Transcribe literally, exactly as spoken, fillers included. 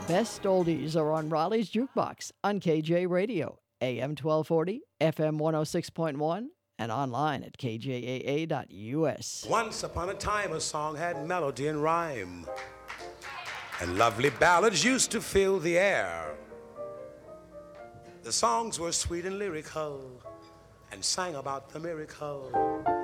best oldies are on Raleigh's Jukebox on K J Radio, A M twelve forty, F M one oh six point one, and online at K J A A dot U S. Once upon a time, a song had melody and rhyme, and lovely ballads used to fill the air. The songs were sweet and lyrical, and sang about the miracle